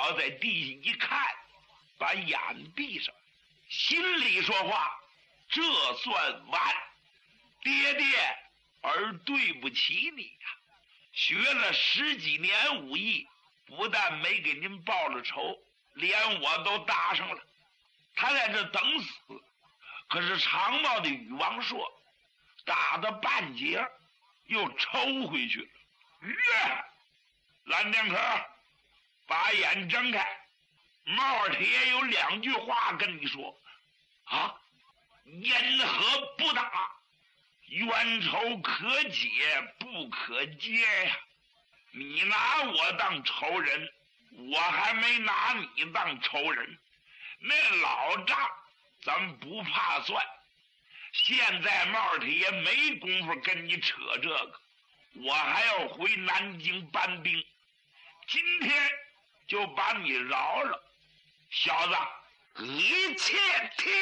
倒在地下一看，把眼闭上，心里说话：这算完，爹爹儿对不起你呀！学了10几年武艺，不但没给您报了仇，连我都搭上了。他在这等死，可是长毛的禹王说打到半截又抽回去了。蓝天可把眼睁开，帽铁有2句话跟你说啊，因何不打？冤仇可解不可结呀！你拿我当仇人，我还没拿你当仇人。那老账咱不怕算，现在帽铁没工夫跟你扯这个，我还要回南京搬兵，今天就把你饶了。小子，一切听